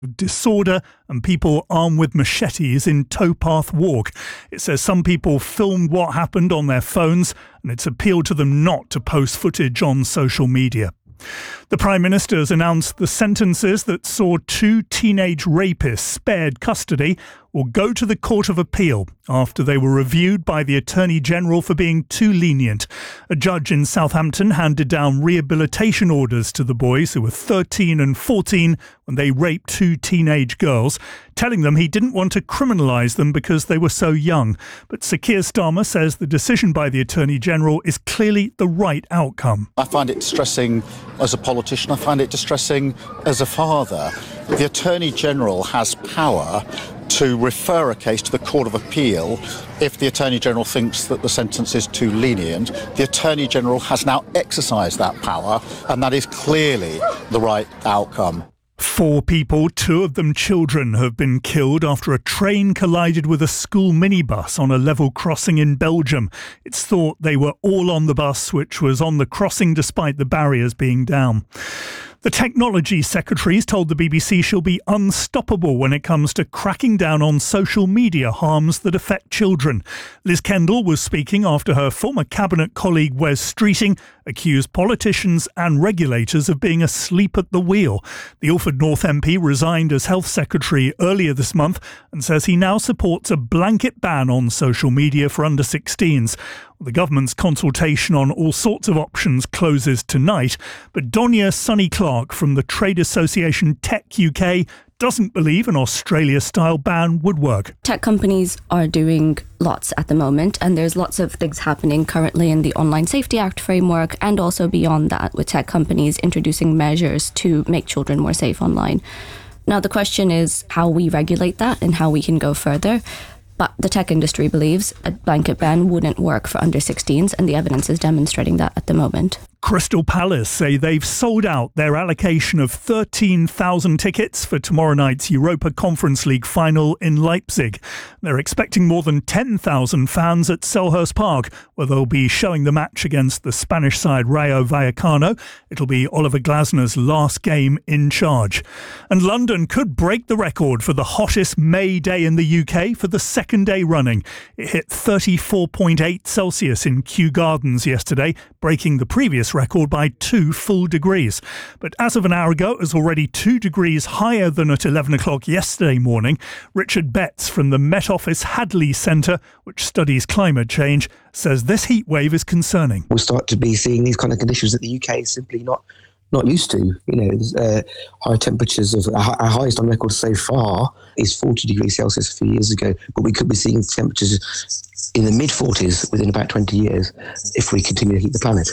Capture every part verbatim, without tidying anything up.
disorder and people armed with machetes in Towpath Walk. It says some people filmed what happened on their phones and it's appealed to them not to post footage on social media. The Prime Minister has announced the sentences that saw two teenage rapists spared custody will go to the Court of Appeal after they were reviewed by the Attorney General for being too lenient. A judge in Southampton handed down rehabilitation orders to the boys who were thirteen and fourteen when they raped two teenage girls, telling them he didn't want to criminalise them because they were so young. But Sir Keir Starmer says the decision by the Attorney General is clearly the right outcome. I find it distressing as a politician. I find it distressing as a father. The Attorney General has power to refer a case to the Court of Appeal if the Attorney General thinks that the sentence is too lenient. The Attorney General has now exercised that power, and that is clearly the right outcome. Four people, two of them children, have been killed after a train collided with a school minibus on a level crossing in Belgium. It's thought they were all on the bus, which was on the crossing despite the barriers being down. The Technology Secretary has told the B B C she'll be unstoppable when it comes to cracking down on social media harms that affect children. Liz Kendall was speaking after her former Cabinet colleague Wes Streeting accused politicians and regulators of being asleep at the wheel. The Ilford North M P resigned as Health Secretary earlier this month and says he now supports a blanket ban on social media for under sixteens. The government's consultation on all sorts of options closes tonight, but Donia Sunny-Clark from the trade association Tech U K doesn't believe an Australia-style ban would work. Tech companies are doing lots at the moment, and there's lots of things happening currently in the Online Safety Act framework and also beyond that, with tech companies introducing measures to make children more safe online. Now, the question is how we regulate that and how we can go further. But the tech industry believes a blanket ban wouldn't work for under sixteens, and the evidence is demonstrating that at the moment. Crystal Palace say they've sold out their allocation of thirteen thousand tickets for tomorrow night's Europa Conference League final in Leipzig. They're expecting more than ten thousand fans at Selhurst Park, where they'll be showing the match against the Spanish side Rayo Vallecano. It'll be Oliver Glasner's last game in charge. And London could break the record for the hottest May day in the U K for the second day running. It hit thirty-four point eight Celsius in Kew Gardens yesterday, breaking the previous record by two full degrees. But as of an hour ago, it was already two degrees higher than at eleven o'clock yesterday morning. Richard Betts from the Met Office Hadley Centre, which studies climate change, says this heat wave is concerning. We'll start to be seeing these kind of conditions that the U K is simply not not used to. You know, uh, high temperatures of our highest on record so far is forty degrees Celsius a few years ago, but we could be seeing temperatures in the mid forties within about twenty years if we continue to heat the planet.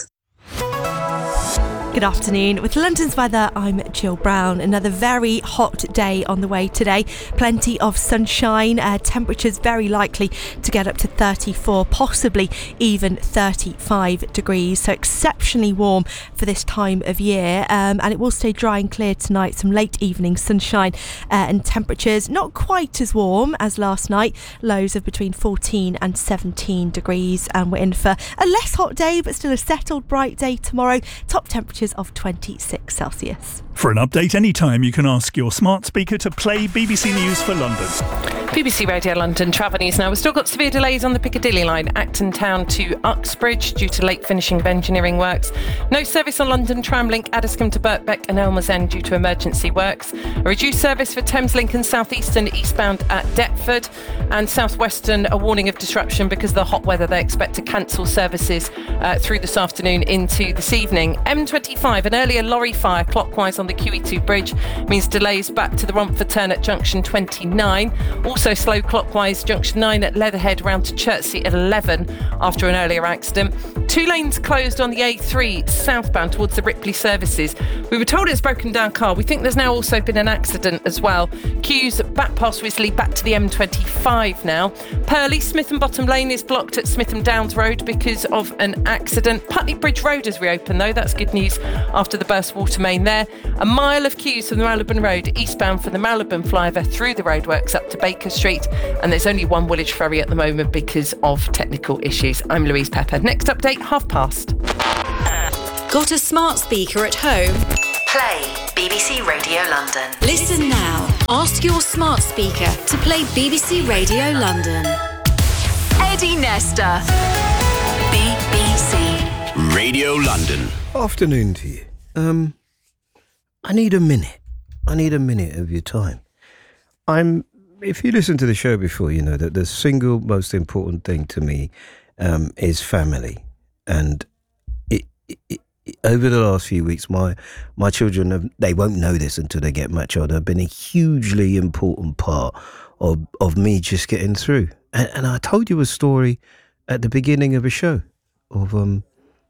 Good afternoon. With London's weather, I'm Jill Brown. Another very hot day on the way today. Plenty of sunshine. Uh, temperatures very likely to get up to thirty-four, possibly even thirty-five degrees. So exceptionally warm for this time of year. Um, and it will stay dry and clear tonight. Some late evening sunshine uh, and temperatures not quite as warm as last night. Lows of between fourteen and seventeen degrees. And we're in for a less hot day, but still a settled, bright day tomorrow. Top temperatures of twenty-six Celsius. For an update anytime, you can ask your smart speaker to play B B C News for London. B B C Radio London travel news now. We've still got severe delays on the Piccadilly line, Acton Town to Uxbridge due to late finishing of engineering works. No service on London Tramlink, Addiscombe to Birkbeck and Elmer's End due to emergency works. A reduced service for Thameslink and South Eastern eastbound at Deptford. And South Western, a warning of disruption because of the hot weather. They expect to cancel services uh, through this afternoon into this evening. M twenty-five, an earlier lorry fire clockwise on the Q E two bridge means delays back to the Romford turn at junction twenty-nine. Also slow clockwise junction nine at Leatherhead round to Chertsey at eleven after an earlier accident. Two lanes closed on the A three southbound towards the Ripley services. We were told it's a broken down car. We think there's now also been an accident as well. Queues back past Wisley, back to the M twenty-five now. Purley, Smitham Bottom Lane is blocked at Smitham Downs Road because of an accident. Putney Bridge Road has reopened though. That's good news after the burst water main there. A mile of queues from the Marylebone Road eastbound from the Marylebone flyover through the roadworks up to Baker Street, and there's only one Woolwich ferry at the moment because of technical issues. I'm Louise Pepper. Next update, half past. Got a smart speaker at home? Play B B C Radio London. Listen now. Connect your smart speaker to play B B C Radio London. Eddie Nesta. B B C Radio London. Afternoon to you. Um, I need a minute. I need a minute of your time. I'm. If you listen to the show before, you know that the single most important thing to me um, is family. And it, it, it, over the last few weeks, my my children have, they won't know this until they get much older, have been a hugely important part of of me just getting through. And, and I told you a story at the beginning of a show of um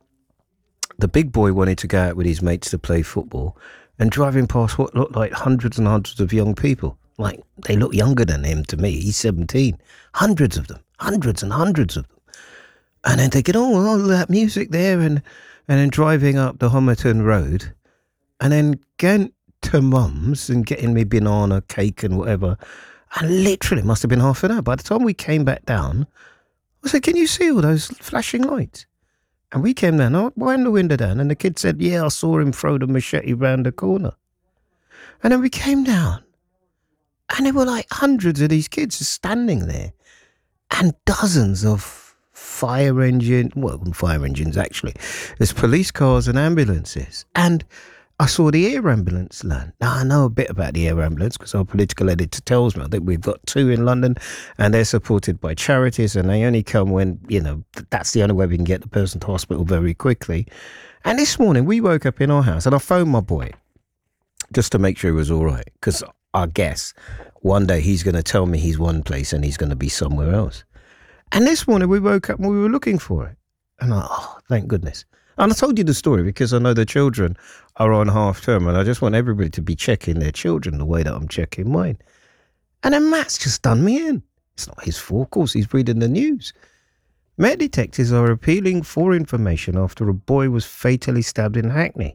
the big boy wanted to go out with his mates to play football and driving past what looked like hundreds and hundreds of young people. Like, they look younger than him to me. He's seventeen. Hundreds of them. Hundreds and hundreds of them. And then thinking, oh, all that music there, and and then driving up the Homerton Road, and then going to Mum's and getting me banana cake and whatever. And literally, it must have been half an hour. By the time we came back down, I said, can you see all those flashing lights? And we came down, I wound the window down, and the kid said, yeah, I saw him throw the machete round the corner. And then we came down, and there were like hundreds of these kids standing there, and dozens of fire engine, well, fire engines actually. There's police cars and ambulances. And I saw the air ambulance land. Now, I know a bit about the air ambulance because our political editor tells me. I think we've got two in London, and they're supported by charities, and they only come when, you know, that's the only way we can get the person to hospital very quickly. And this morning we woke up in our house, and I phoned my boy just to make sure he was all right, because I guess one day he's going to tell me he's one place and he's going to be somewhere else. And this morning we woke up and we were looking for it. And I, oh, thank goodness. And I told you the story because I know the children are on half term, and I just want everybody to be checking their children the way that I'm checking mine. And then Matt's just done me in. It's not his fault, of course, he's reading the news. Met detectives are appealing for information after a boy was fatally stabbed in Hackney.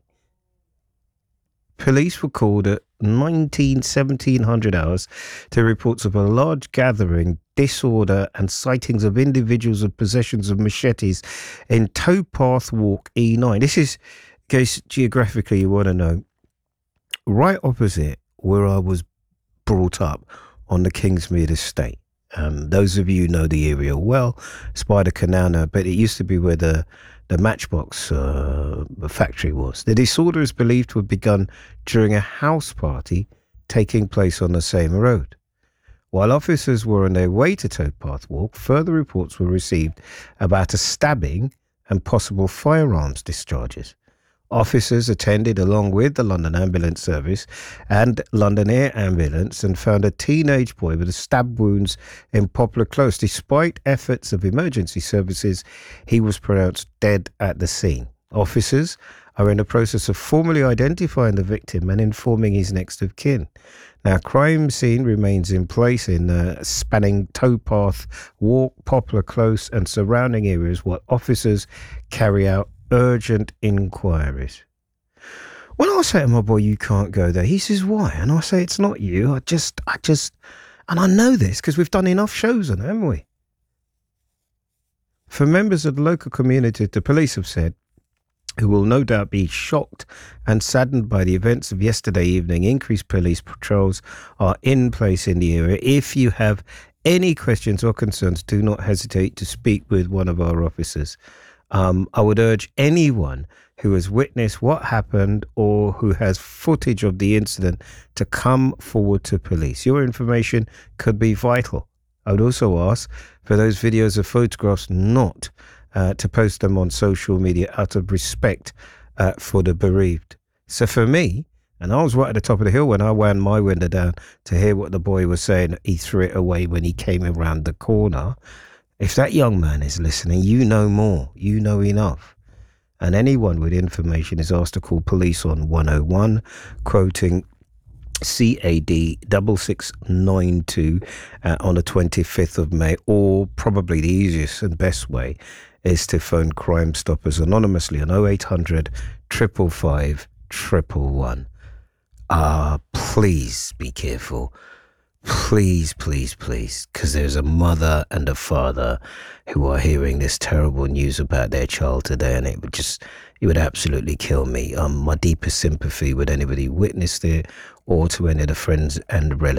Police were called at nineteen, seventeen hundred hours to reports of a large gathering, disorder and sightings of individuals with possessions of machetes in Towpath Walk E nine. This is, in case geographically you want to know, right opposite where I was brought up on the Kingsmead estate. Um, those of you know the area well, Spider Canal now, but it used to be where the the Matchbox uh, factory was. The disorder is believed to have begun during a house party taking place on the same road. While officers were on their way to Towpath Walk, further reports were received about a stabbing and possible firearms discharges. Officers attended along with the London Ambulance Service and London Air Ambulance and found a teenage boy with stab wounds in Poplar Close. Despite efforts of emergency services, he was pronounced dead at the scene. Officers are in the process of formally identifying the victim and informing his next of kin. Now, crime scene remains in place in uh, spanning Towpath Walk, Poplar Close and surrounding areas while officers carry out urgent inquiries. When I say to my boy, you can't go there, he says, why? And I say, it's not you. I just, I just, and I know this because we've done enough shows on it, haven't we? For members of the local community, the police have said, who will no doubt be shocked and saddened by the events of yesterday evening, increased police patrols are in place in the area. If you have any questions or concerns, do not hesitate to speak with one of our officers. Um, I would urge anyone who has witnessed what happened or who has footage of the incident to come forward to police. Your information could be vital. I would also ask for those videos or photographs not uh, to post them on social media out of respect uh, for the bereaved. So for me, and I was right at the top of the hill when I wound my window down to hear what the boy was saying, he threw it away when he came around the corner. If that young man is listening, you know more, you know enough. And anyone with information is asked to call police on one oh one, quoting C A D six six nine two uh, on the twenty-fifth of May, or probably the easiest and best way is to phone Crime Stoppers anonymously on oh eight hundred, five five five, one one one. Ah, uh, please be careful. Please, please, please, because there's a mother and a father who are hearing this terrible news about their child today, and it would just, it would absolutely kill me. Um, my deepest sympathy with anybody who witnessed it, or to any of the friends and relatives